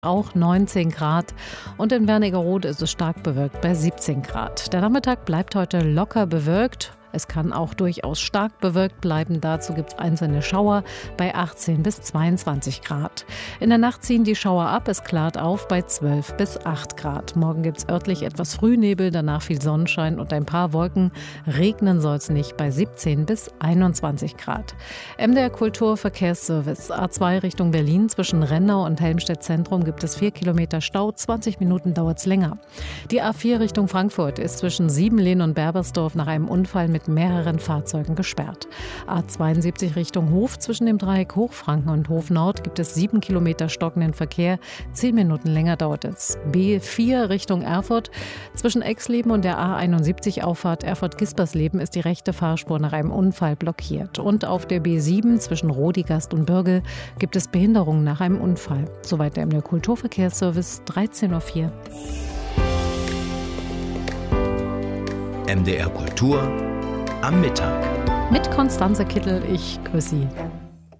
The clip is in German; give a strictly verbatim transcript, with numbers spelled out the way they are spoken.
auch neunzehn Grad und in Wernigerode ist es stark bewölkt bei siebzehn Grad. Der Nachmittag bleibt heute locker bewölkt. Es kann auch durchaus stark bewölkt bleiben. Dazu gibt es einzelne Schauer bei achtzehn bis zweiundzwanzig Grad. In der Nacht ziehen die Schauer ab. Es klart auf bei zwölf bis acht Grad. Morgen gibt es örtlich etwas Frühnebel, danach viel Sonnenschein und ein paar Wolken. Regnen soll es nicht bei siebzehn bis einundzwanzig Grad. M D R Kulturverkehrsservice. A zwei Richtung Berlin zwischen Rennau und Helmstedt Zentrum gibt es vier Kilometer Stau. zwanzig Minuten dauert es länger. Die A vier Richtung Frankfurt ist zwischen Siebenlehn und Berbersdorf nach einem Unfall mit mehreren Fahrzeugen gesperrt. A zweiundsiebzig Richtung Hof zwischen dem Dreieck Hochfranken und Hof Nord gibt es sieben Kilometer stockenden Verkehr. Zehn Minuten länger dauert es. B vier Richtung Erfurt zwischen Exleben und der A einundsiebzig Auffahrt Erfurt-Gispersleben ist die rechte Fahrspur nach einem Unfall blockiert. Und auf der B sieben zwischen Rodigast und Bürgel gibt es Behinderungen nach einem Unfall. Soweit der M D R Kulturverkehrsservice, dreizehn Uhr vier. M D R Kultur am Mittag. Mit Konstanze Kittel, ich grüße Sie.